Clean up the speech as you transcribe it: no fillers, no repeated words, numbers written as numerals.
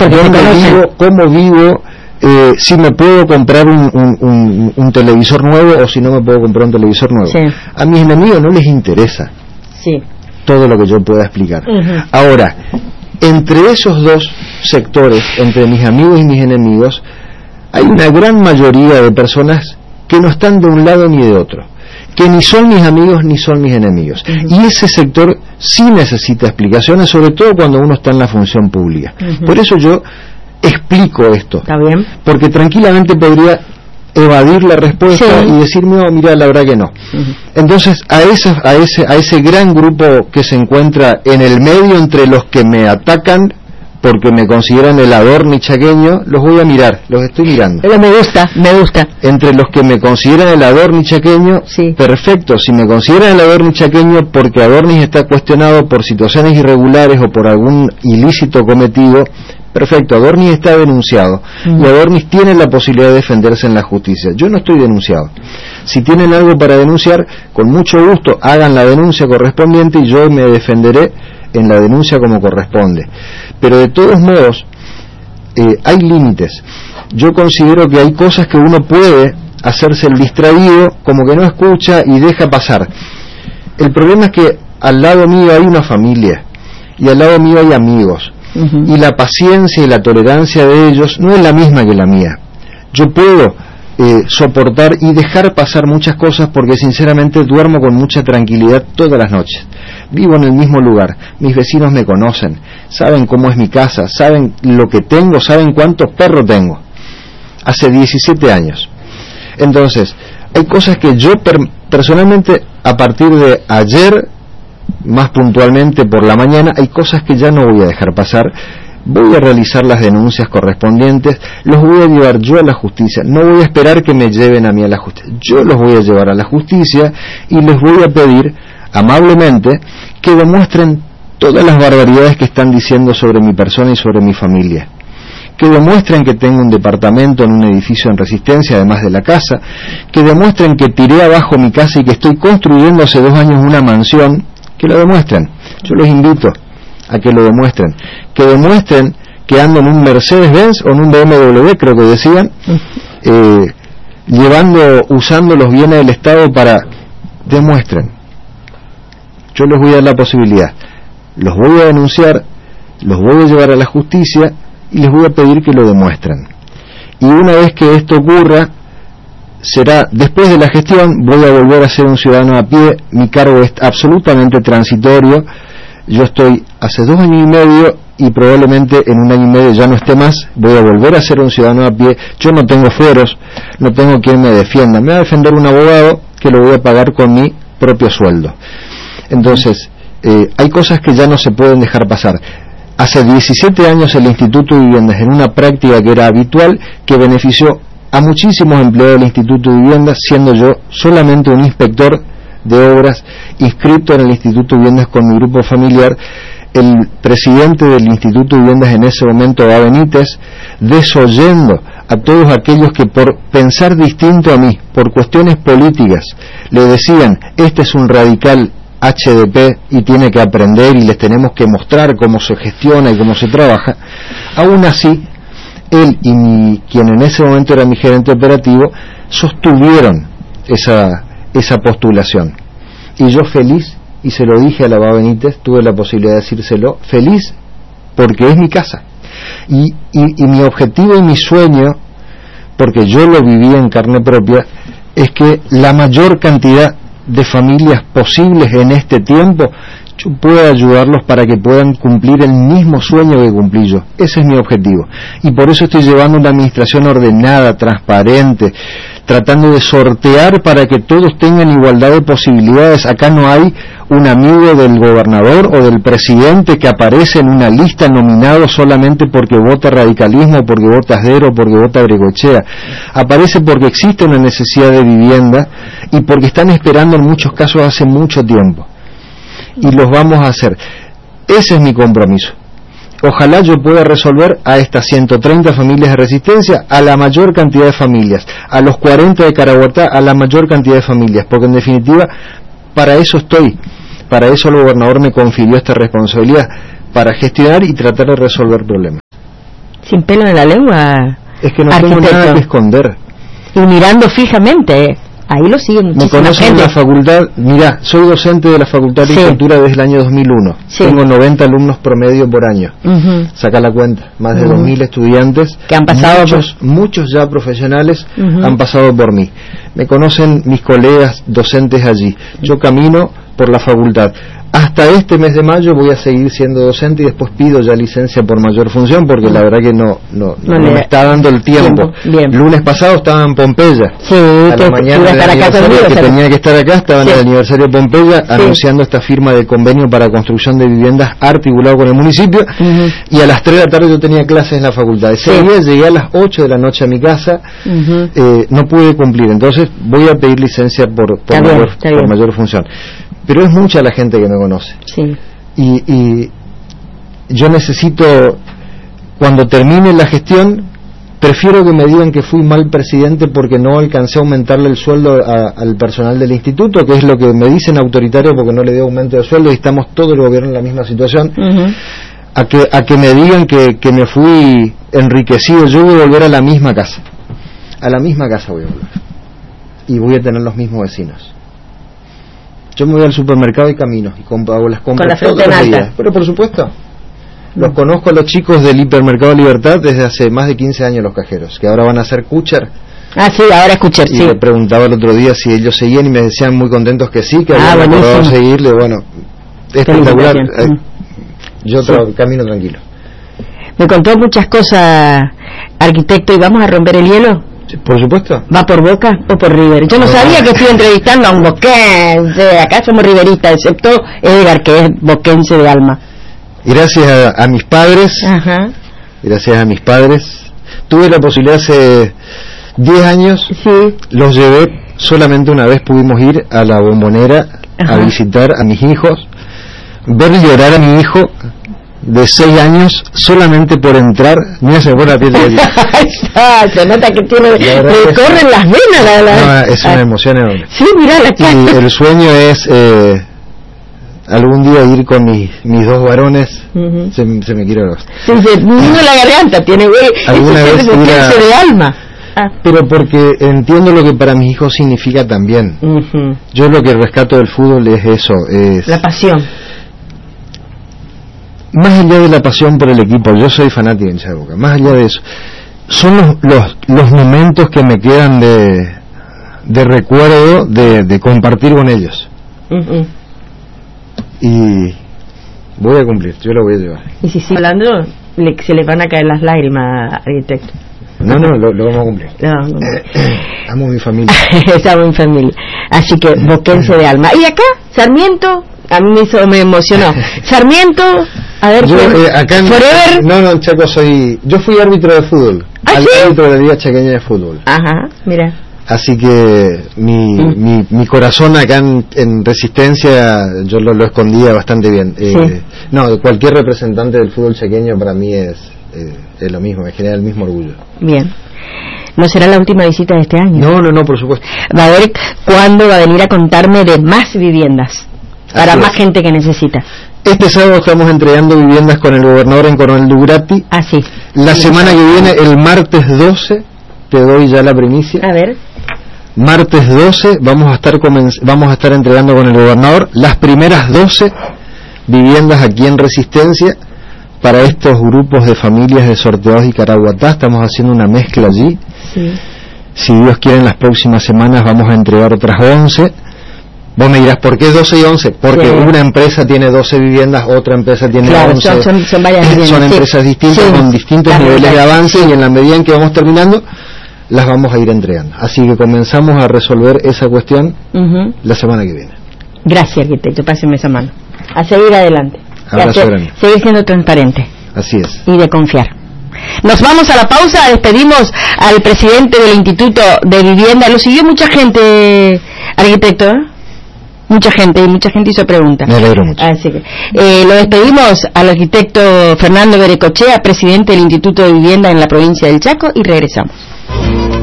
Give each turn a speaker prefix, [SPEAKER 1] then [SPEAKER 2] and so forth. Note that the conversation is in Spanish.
[SPEAKER 1] cómo vivo, si me puedo comprar un televisor nuevo o si no me puedo comprar un televisor nuevo. Sí. A mis enemigos no les interesa todo lo que yo pueda explicar. Ahora, entre esos dos sectores, entre mis amigos y mis enemigos, hay una gran mayoría de personas que no están de un lado ni de otro, que ni son mis amigos ni son mis enemigos. Y ese sector sí necesita explicaciones, sobre todo cuando uno está en la función pública. Por eso yo explico esto. ¿Está bien? Porque tranquilamente podría evadir la respuesta y decirme, no, mira, la verdad que no. Entonces, a ese gran grupo que se encuentra en el medio entre los que me atacan porque me consideran el adorni chaqueño, los voy a mirar, los estoy mirando.
[SPEAKER 2] Me gusta.
[SPEAKER 1] Entre los que me consideran el adorni chaqueño, perfecto. Si me consideran el adorni chaqueño porque Adornis está cuestionado por situaciones irregulares o por algún ilícito cometido, perfecto, Adornis está denunciado y Adornis tiene la posibilidad de defenderse en la justicia. Yo no estoy denunciado. Si tienen algo para denunciar, con mucho gusto hagan la denuncia correspondiente y yo me defenderé en la denuncia como corresponde. Pero de todos modos, hay límites. Yo considero que hay cosas que uno puede hacerse el distraído, como que no escucha y deja pasar. El problema es que al lado mío hay una familia y al lado mío hay amigos. Y la paciencia y la tolerancia de ellos no es la misma que la mía. Yo puedo soportar y dejar pasar muchas cosas porque sinceramente duermo con mucha tranquilidad todas las noches. Vivo en el mismo lugar, mis vecinos me conocen, saben cómo es mi casa, saben lo que tengo, saben cuántos perros tengo. Hace 17 años. Entonces, hay cosas que yo personalmente, a partir de ayer, más puntualmente por la mañana, hay cosas que ya no voy a dejar pasar. Voy a realizar las denuncias correspondientes, los voy a llevar yo a la justicia, no voy a esperar que me lleven a mí a la justicia, yo los voy a llevar a la justicia y les voy a pedir amablemente que demuestren todas las barbaridades que están diciendo sobre mi persona y sobre mi familia, que demuestren que tengo un departamento en un edificio en Resistencia además de la casa, que demuestren que tiré abajo mi casa y que estoy construyendo hace 2 años una mansión, que lo demuestren. Yo los invito a que lo demuestren, que demuestren que ando en un Mercedes-Benz o en un BMW, creo que decían, usando los bienes del Estado para... Demuestren. Yo les voy a dar la posibilidad, los voy a denunciar, los voy a llevar a la justicia y les voy a pedir que lo demuestren. Y una vez que esto ocurra, será después de la gestión, voy a volver a ser un ciudadano a pie, mi cargo es absolutamente transitorio. Yo estoy hace 2 años y medio y probablemente en 1 año y medio ya no esté más, voy a volver a ser un ciudadano a pie. Yo no tengo fueros, no tengo quien me defienda, me va a defender un abogado que lo voy a pagar con mi propio sueldo. Entonces, hay cosas que ya no se pueden dejar pasar. Hace 17 años el Instituto de Viviendas, en una práctica que era habitual, que benefició a muchísimos empleados del Instituto de Viviendas, siendo yo solamente un inspector de obras inscrito en el Instituto de Viviendas con mi grupo familiar. El presidente del Instituto de Viviendas en ese momento, Baba Benítez, desoyendo a todos aquellos que por pensar distinto a mí, por cuestiones políticas, le decían, este es un radical HDP y tiene que aprender y les tenemos que mostrar cómo se gestiona y cómo se trabaja. Aún así, él y quien en ese momento era mi gerente operativo sostuvieron esa postulación. Y yo feliz, y se lo dije a la Baba Benítez, tuve la posibilidad de decírselo, feliz porque es mi casa. Y mi objetivo y mi sueño, porque yo lo viví en carne propia, es que la mayor cantidad de familias posibles en este tiempo, yo pueda ayudarlos para que puedan cumplir el mismo sueño que cumplí yo. Ese es mi objetivo. Y por eso estoy llevando una administración ordenada, transparente, tratando de sortear para que todos tengan igualdad de posibilidades. Acá no hay un amigo del gobernador o del presidente que aparece en una lista nominado solamente porque vota radicalismo, porque vota Asdero, porque vota Brigochea. Aparece porque existe una necesidad de vivienda y porque están esperando en muchos casos hace mucho tiempo. Y los vamos a hacer. Ese es mi compromiso. Ojalá yo pueda resolver a estas 130 familias de Resistencia, a la mayor cantidad de familias, a los 40 de Caraguatá, a la mayor cantidad de familias, porque en definitiva, para eso estoy, para eso el gobernador me confirió esta responsabilidad, para gestionar y tratar de resolver problemas.
[SPEAKER 2] sin pelo en la lengua.
[SPEAKER 1] Es que no tengo nada que esconder.
[SPEAKER 2] Y mirando fijamente, ahí lo siguen muchísima gente. Me conocen
[SPEAKER 1] en la facultad, mirá, soy docente de la Facultad de Agricultura desde el año 2001. Tengo 90 alumnos promedio por año. Saca la cuenta, más de 2.000 estudiantes.
[SPEAKER 2] Que han pasado
[SPEAKER 1] muchos ya profesionales han pasado por mí. Me conocen mis colegas docentes allí. Yo camino por la facultad. Hasta este mes de mayo voy a seguir siendo docente y después pido ya licencia por mayor función porque la verdad que no me está dando el tiempo. Lunes pasado estaba en Pompeya.
[SPEAKER 2] Sí,
[SPEAKER 1] a la mañana del aniversario que tenía que estar acá, estaba en el aniversario de Pompeya anunciando esta firma de convenio para construcción de viviendas articulado con el municipio y a las 3 de la tarde yo tenía clases en la facultad. Ese día llegué a las 8 de la noche a mi casa, no pude cumplir, entonces voy a pedir licencia por mayor función. Pero es mucha la gente que me conoce.
[SPEAKER 2] Sí.
[SPEAKER 1] Y yo necesito, cuando termine la gestión, prefiero que me digan que fui mal presidente porque no alcancé a aumentarle el sueldo al personal del instituto, que es lo que me dicen autoritario porque no le dio aumento de sueldo y estamos todo el gobierno en la misma situación, a que me digan que me fui enriquecido. Yo voy a volver a la misma casa. A la misma casa voy a volver. Y voy a tener los mismos vecinos. Yo me voy al supermercado y camino y hago las compras todos los días. Pero por supuesto, los conozco a los chicos del Hipermercado Libertad desde hace más de 15 años, los cajeros, que ahora van a ser Kucher.
[SPEAKER 2] Ah, sí, ahora es Kucher,
[SPEAKER 1] y le preguntaba el otro día si ellos seguían y me decían muy contentos que sí, que habían acordado seguirle. Bueno, espectacular. Yo camino tranquilo.
[SPEAKER 2] Me contó muchas cosas, arquitecto, y vamos a romper el hielo.
[SPEAKER 1] Por supuesto.
[SPEAKER 2] ¿Va por Boca o por River? Yo no sabía que estoy entrevistando a un boquense. Acá somos riveristas, excepto Edgar, que es boquense de alma.
[SPEAKER 1] Gracias a mis padres. Gracias a mis padres. Tuve la posibilidad hace 10 años. Los llevé solamente una vez. Pudimos ir a la Bombonera a visitar a mis hijos. Ver llorar a mi hijo de 6 años solamente por entrar. Mira, se me pone la piel de gallina.
[SPEAKER 2] Se nota que tiene, le corren las venas.
[SPEAKER 1] Es una emoción enorme.
[SPEAKER 2] Sí, mirá la cara.
[SPEAKER 1] Y el sueño es algún día ir con mis dos varones. Se me quiere ver.
[SPEAKER 2] Se me la garganta, tiene
[SPEAKER 1] alguna vez
[SPEAKER 2] de alma.
[SPEAKER 1] Pero porque entiendo lo que para mis hijos significa también. Yo lo que rescato del fútbol es eso, es
[SPEAKER 2] la pasión.
[SPEAKER 1] Más allá de la pasión por el equipo, yo soy fanático de hincha de Boca, más allá de eso, son los momentos que me quedan de recuerdo de compartir con ellos. Y voy a cumplir, yo lo voy a llevar.
[SPEAKER 2] Y si sigue hablando, se le van a caer las lágrimas, arquitecto.
[SPEAKER 1] No, lo vamos a cumplir. Amo mi familia.
[SPEAKER 2] Amo mi familia. Así que, boquense de alma. ¿Y acá? Sarmiento, a mí me emocionó. Sarmiento, a ver,
[SPEAKER 1] yo, acá
[SPEAKER 2] Forever.
[SPEAKER 1] No, Chaco, yo fui árbitro de fútbol. Árbitro de la Liga Chaqueña de Fútbol.
[SPEAKER 2] Mira.
[SPEAKER 1] Así que mi corazón acá en Resistencia yo lo escondía bastante bien. No, cualquier representante del fútbol chaqueño para mí es lo mismo, me genera el mismo orgullo.
[SPEAKER 2] Bien. ¿No será la última visita de este año?
[SPEAKER 1] No, por supuesto.
[SPEAKER 2] Va a ver cuándo va a venir a contarme de más viviendas para más gente que necesita.
[SPEAKER 1] Este sábado estamos entregando viviendas con el gobernador en Coronel Dugrati.
[SPEAKER 2] Sí.
[SPEAKER 1] La semana que viene, el martes 12, te doy ya la primicia.
[SPEAKER 2] A ver.
[SPEAKER 1] Martes 12 vamos a estar entregando con el gobernador las primeras 12 viviendas aquí en Resistencia para estos grupos de familias de Sorteados y Caraguatá. Estamos haciendo una mezcla allí.
[SPEAKER 2] Sí.
[SPEAKER 1] Si Dios quiere, en las próximas semanas vamos a entregar otras 11. Vos me dirás, ¿por qué 12 y 11? Porque una empresa tiene 12 viviendas, otra empresa tiene 11.
[SPEAKER 2] Son varias viviendas.
[SPEAKER 1] Son empresas distintas con distintos niveles de avance y en la medida en que vamos terminando, las vamos a ir entregando. Así que comenzamos a resolver esa cuestión la semana que viene.
[SPEAKER 2] Gracias, arquitecto. Pásenme esa mano. A seguir adelante.
[SPEAKER 1] Abrazo grande.
[SPEAKER 2] Seguir siendo transparente.
[SPEAKER 1] Así es.
[SPEAKER 2] Y de confiar. Nos vamos a la pausa. Despedimos al presidente del Instituto de Vivienda. Lo siguió mucha gente, arquitecto, Mucha gente hizo preguntas.
[SPEAKER 1] Me alegro mucho.
[SPEAKER 2] Así que lo despedimos al arquitecto Fernando Berecochea, presidente del Instituto de Vivienda en la provincia del Chaco, y regresamos.